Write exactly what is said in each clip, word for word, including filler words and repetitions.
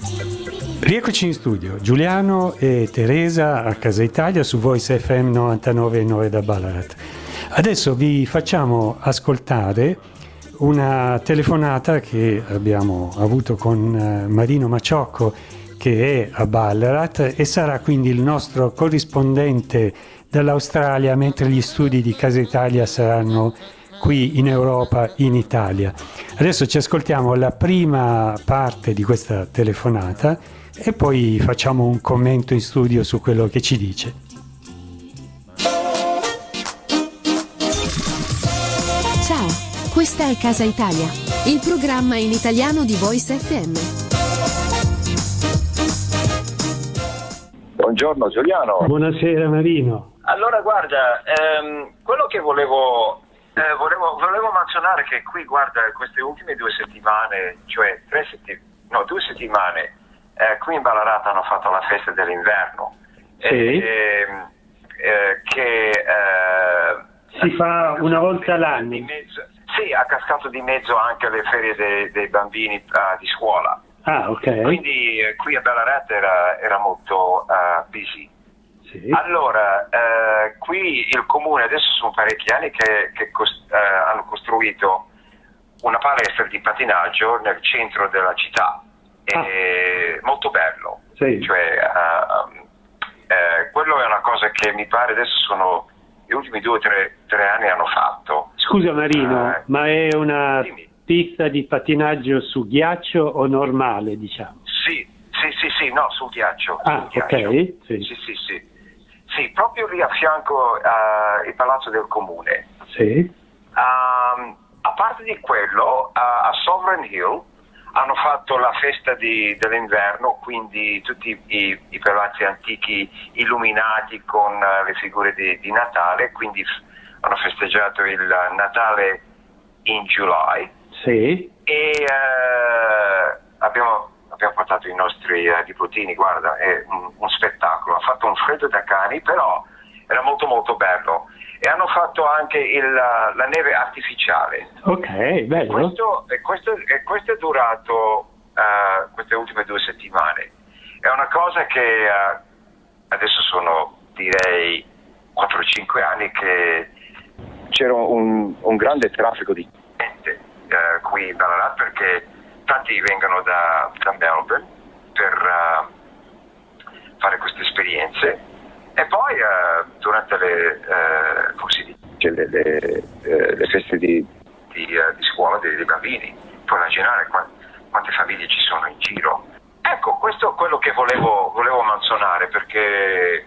Rieccoci in studio, Giuliano e Teresa a Casa Italia su Voice F M novantanove virgola nove da Ballarat. Adesso vi facciamo ascoltare una telefonata che abbiamo avuto con Marino Maciocco, che è a Ballarat e sarà quindi il nostro corrispondente dall'Australia mentre gli studi di Casa Italia saranno qui in Europa, in Italia. Adesso ci ascoltiamo la prima parte di questa telefonata e poi facciamo un commento in studio su quello che ci dice. Ciao, questa è Casa Italia, il programma in italiano di Voice F M. Buongiorno Giuliano. Buonasera Marino. Allora guarda, ehm, quello che volevo, eh, volevo volevo menzionare che qui guarda queste ultime due settimane, cioè tre settimane, no due settimane, eh, qui in Ballarat hanno fatto la festa dell'inverno. Sì. Eh, eh, che eh, si fa una volta all'anno. Sì, ha cascato di mezzo anche le ferie dei, dei bambini uh, di scuola. Ah, ok. Quindi eh, qui a Ballarat era, era molto uh, busy. Sì. Allora, eh, qui il comune, adesso sono parecchi anni che, che cost- eh, hanno costruito una palestra di pattinaggio nel centro della città, ah. è molto bello. Sì. Cioè, uh, eh, quello è una cosa che mi pare adesso sono gli ultimi due o tre, tre anni hanno fatto. Scusa Marino, uh, ma è una dimmi. pista di pattinaggio su ghiaccio o normale, diciamo? Sì, sì, sì, sì, no, sul ghiaccio. Ah, sul ok. ghiaccio. Sì. Sì, sì, sì. Sì, proprio lì a fianco uh, il palazzo del comune. Sì. Um, a parte di quello, uh, a Sovereign Hill hanno fatto la festa di, dell'inverno, quindi tutti i, i palazzi antichi illuminati con uh, le figure di, di Natale, quindi f- hanno festeggiato il Natale in July. Sì. E uh, abbiamo, abbiamo portato i nostri uh, nipotini, guarda, è un, un spettacolo, ha fatto un freddo da cani, però era molto molto bello. E hanno fatto anche il, la neve artificiale. Ok, bello. Questo, e questo, e questo è durato uh, queste ultime due settimane. È una cosa che uh, adesso sono, direi, quattro o cinque anni che c'era un, un grande traffico di gente uh, qui in Ballarat, perché tanti vengono da, da Melbourne per uh, fare queste esperienze. E poi uh, durante le, uh, come si dice, le, le, uh, le feste di, di, uh, di scuola dei, dei bambini, puoi immaginare quante, quante famiglie ci sono in giro. Ecco, questo è quello che volevo, volevo menzionare, perché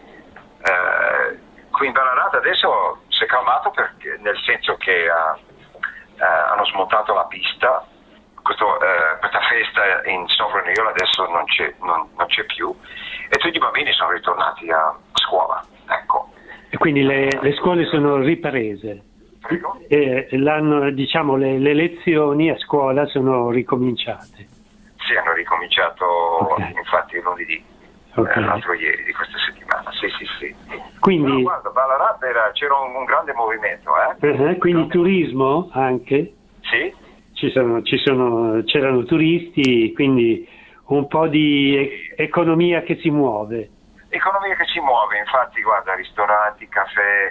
uh, qui in Ballarat adesso si è calmato, perché, nel senso che uh, uh, hanno smontato la pista. Questo, uh, questa festa in Sovereign Hill adesso non c'è, non, non c'è più, e tutti i bambini sono ritornati a scuola, ecco. E quindi le, le scuole sono riprese? Prego? E l'anno, diciamo, le, le lezioni a scuola sono ricominciate? Sì, hanno ricominciato, okay. Infatti lunedì, okay. eh, l'altro ieri di questa settimana, sì sì sì. Quindi, però guarda, Ballarat era, c'era un, un grande movimento, eh? Uh-huh, quindi grande... turismo anche? Sì. Ci sono, ci sono, c'erano turisti, quindi un po' di e- economia che si muove. Economia che si muove, infatti guarda, ristoranti, caffè,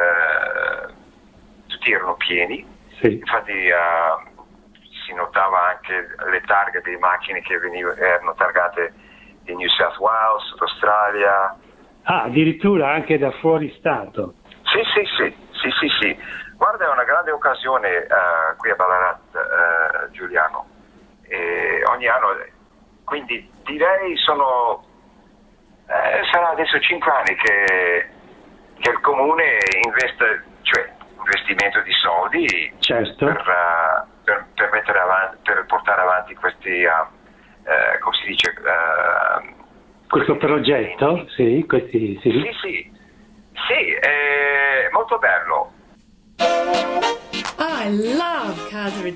eh, tutti erano pieni, sì. Infatti eh, si notava anche le targhe delle macchine che venivano, erano targate di New South Wales, Australia. Ah, addirittura anche da fuori stato? Sì, sì, sì, sì, sì, sì. Guarda, è una grande occasione uh, qui a Ballarat, uh, Giuliano, e ogni anno, quindi direi sono, eh, sarà adesso cinque anni che, che il comune investe, cioè investimento di soldi, certo. per, uh, per, per, mettere avanti, per portare avanti questi, uh, uh, come si dice, uh, questo progetto, sì, questi, sì. Sì, sì, sì, è molto bello. I love Casa